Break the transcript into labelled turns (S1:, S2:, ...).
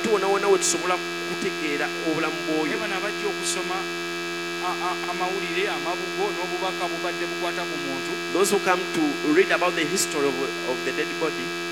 S1: abantu wona we tusobola kutegeera obulamu bw'oyo.
S2: Bano abajja okusoma amawulire amabugo n'obubaka bubadde bukwata ku muntu.
S1: Those who come to read about the history of the dead body,